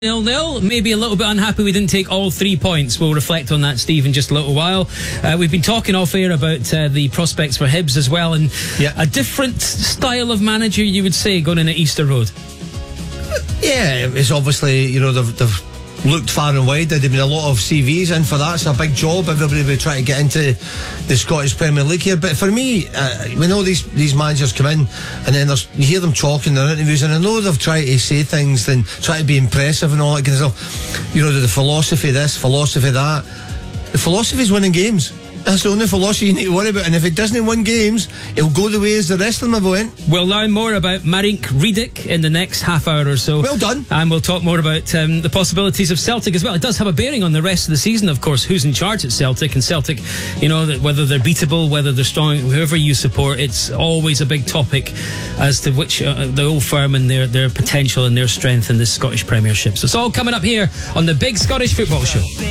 0-0. Maybe a little bit unhappy we didn't take all 3 points. We'll reflect on that, Steve, in just a little while. We've been talking off air about the prospects for Hibs as well, and a different style of manager, you would say, going in at Easter Road. Yeah, it's obviously, they've looked far and wide. There'd been a lot of CVs in for that. It's a big job. Everybody will try to get into the Scottish Premier League here. But for me, we know these managers come in and then you hear them talking in their interviews, and I know they've tried to say things and try to be impressive and all that kind of stuff. The philosophy this, philosophy that. The philosophy is winning games. That's the only philosophy you need to worry about. And if it doesn't win games, it'll go the way as the rest of them have went. We'll learn more about Marink Riedick in the next half hour or so. Well done. And we'll talk more about the possibilities of Celtic as well. It does have a bearing on the rest of the season, of course. Who's in charge at Celtic? And Celtic, whether they're beatable, whether they're strong, whoever you support, it's always a big topic as to which the old firm and their potential and their strength in this Scottish Premiership. So it's all coming up here on the Big Scottish Football Show.